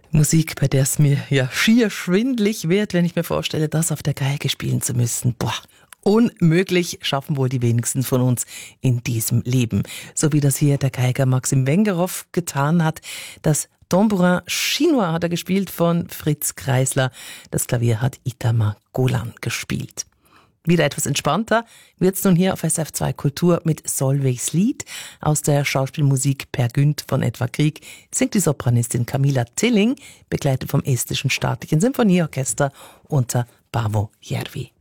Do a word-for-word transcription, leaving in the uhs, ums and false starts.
Musik, bei der es mir ja schier schwindlig wird, wenn ich mir vorstelle, das auf der Geige spielen zu müssen. Boah, unmöglich, schaffen wohl die wenigsten von uns in diesem Leben. So wie das hier der Geiger Maxim Wengerow getan hat. Das Tambourin Chinois hat er gespielt von Fritz Kreisler. Das Klavier hat Itamar Golan gespielt. Wieder etwas entspannter wird's nun hier auf S R F zwei Kultur mit Solveigs Lied. Aus der Schauspielmusik Per Günd von Edvard Grieg singt die Sopranistin Camilla Tilling, begleitet vom estischen staatlichen Sinfonieorchester unter Paavo Järvi.